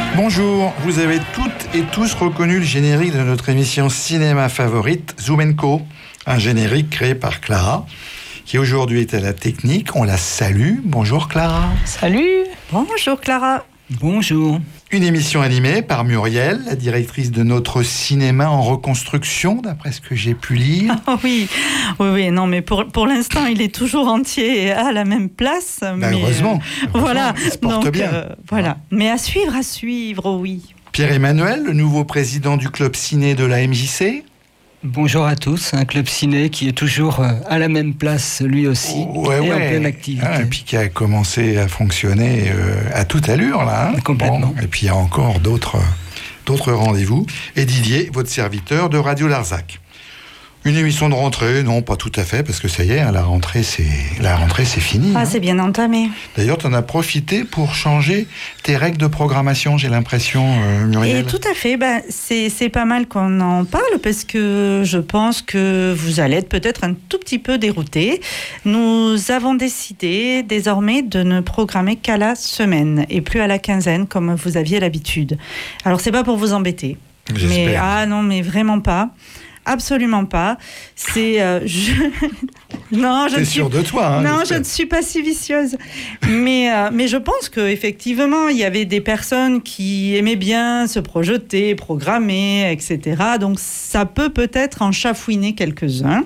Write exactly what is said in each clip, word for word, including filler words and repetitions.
Bonjour, vous avez toutes et tous reconnu le générique de notre émission cinéma favorite, Zoom and Co, un générique créé par Clara, qui aujourd'hui est à la technique. On la salue. Bonjour Clara. Salut. Bonjour Clara. Bonjour. Une émission animée par Muriel, la directrice de notre cinéma en reconstruction, d'après ce que j'ai pu lire. Ah oui, oui, oui, non, mais pour, pour l'instant, il est toujours entier et à la même place. Bah, mais heureusement, euh, heureusement. Voilà, Il se porte donc, bien. Euh, voilà. Mais à suivre, à suivre, oh oui. Pierre-Emmanuel, le nouveau président du club ciné de la M J C. Bonjour à tous, un club ciné qui est toujours à la même place lui aussi, Ouais, et ouais. en pleine activité. Ah, et puis qui a commencé à fonctionner euh, à toute allure là. Hein. Complètement. Bon, et puis il y a encore d'autres, d'autres rendez-vous. Et Didier, votre serviteur de Radio Larzac. Une émission de rentrée, non, pas tout à fait, parce que ça y est, hein, la rentrée, c'est la rentrée, c'est fini. Ah, hein. c'est bien entamé. D'ailleurs, tu en as profité pour changer tes règles de programmation, j'ai l'impression, euh, Muriel. Et tout à fait, ben, c'est, c'est pas mal qu'on en parle parce que je pense que vous allez être peut-être un tout petit peu déroutés. Nous avons décidé désormais de ne programmer qu'à la semaine et plus à la quinzaine comme vous aviez l'habitude. Alors c'est pas pour vous embêter, J'espère. mais ah non, mais vraiment pas. Absolument pas. C'est euh, je... non, je T'es ne suis sûre de toi, hein, non, j'espère. je ne suis pas si vicieuse. mais euh, mais je pense que effectivement, il y avait des personnes qui aimaient bien se projeter, programmer, et cetera. Donc ça peut peut-être en chafouiner quelques-uns.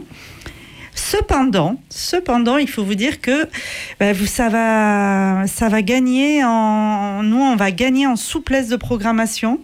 Cependant, cependant, il faut vous dire que ben, vous, ça va, ça va gagner en nous, on va gagner en souplesse de programmation.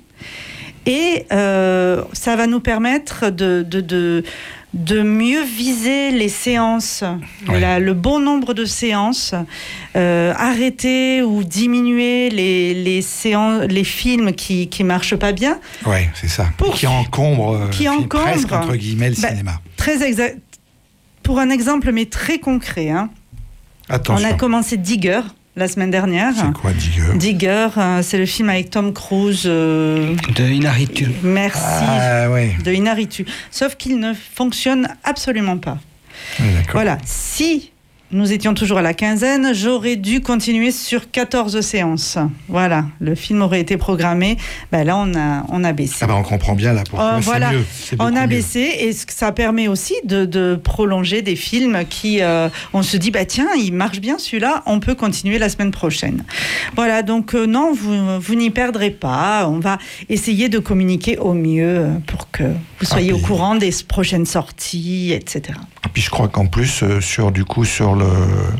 Et euh, ça va nous permettre de, de, de, de mieux viser les séances, Oui. la, le bon nombre de séances, euh, arrêter ou diminuer les, les, séances, les films qui ne marchent pas bien. Oui, c'est ça. Pour- qui encombre, euh, qui fait encombre. presque, entre guillemets, le Ben, cinéma. Très exact. Pour un exemple, mais très concret, hein. Attention. On a commencé Digger la semaine dernière. C'est quoi, Digger? Digger, euh, c'est le film avec Tom Cruise. euh, De Inaritu. Merci. Ah, ouais. De Inaritu. Sauf qu'il ne fonctionne absolument pas. Oui, d'accord. Voilà. Si nous étions toujours à la quinzaine, j'aurais dû continuer sur quatorze séances. Voilà. Le film aurait été programmé. Ben là, on a, on a baissé. Ah bah on comprend bien là pourquoi Euh, c'est voilà. mieux. C'est On beaucoup a mieux. baissé et ce que ça permet aussi de, de prolonger des films qui, euh, on se dit, bah tiens, il marche bien celui-là, on peut continuer la semaine prochaine. Voilà, donc euh, non, vous, vous n'y perdrez pas. On va essayer de communiquer au mieux euh, pour que vous soyez Ah, au puis- courant des prochaines sorties, et cetera. Et puis je crois qu'en plus euh, sur du coup sur le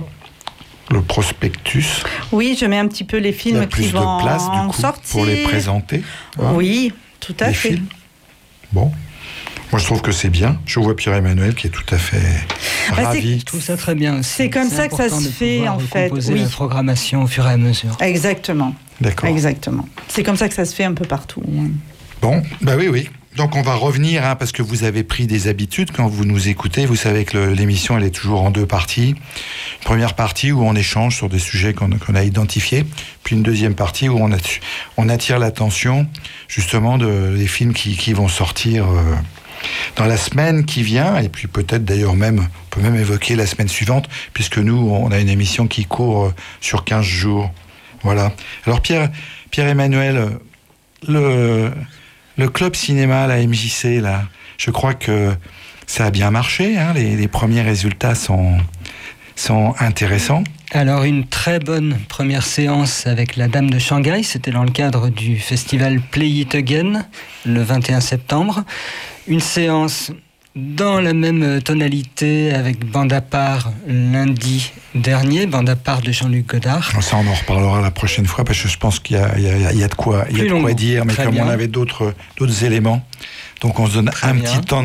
le prospectus, Oui, je mets un petit peu les il y films a plus qui vont de place du en coup sortir. pour les présenter. hein, Oui, tout à les fait. films. Bon. Moi, je trouve que c'est bien. Je vois Pierre-Emmanuel qui est tout à fait Bah, ravi. Je trouve ça très bien aussi. C'est comme ça que ça important se de fait, pouvoir en fait, recomposer oui. la programmation au fur et à mesure. Exactement. D'accord. Exactement. C'est comme ça que ça se fait un peu partout. Bon, bah oui, oui. Donc on va revenir, hein, parce que vous avez pris des habitudes quand vous nous écoutez. Vous savez que le- l'émission, elle est toujours en deux parties. Une première partie où on échange sur des sujets qu'on qu'on a identifiés, puis une deuxième partie où on, atti- on attire l'attention justement de, des films qui, qui vont sortir euh, dans la semaine qui vient, et puis peut-être d'ailleurs même, on peut même évoquer la semaine suivante, puisque nous, on a une émission qui court euh, sur quinze jours. Voilà. Alors Pierre, Pierre-Emmanuel, le... Le club cinéma, la M J C, là, je crois que ça a bien marché. Hein, les, les premiers résultats sont, sont intéressants. Alors, une très bonne première séance avec la Dame de Shanghai, c'était dans le cadre du festival Play It Again, le vingt et un septembre. Une séance dans la même tonalité avec Bande à part lundi dernier, Bande à part de Jean-Luc Godard. Ça, on en reparlera la prochaine fois, parce que je pense qu'il y a, il y a, il y a de quoi, il y a Plus de quoi longuement. dire, mais Très comme bien. on avait d'autres, d'autres éléments, donc on se donne Très un bien. petit temps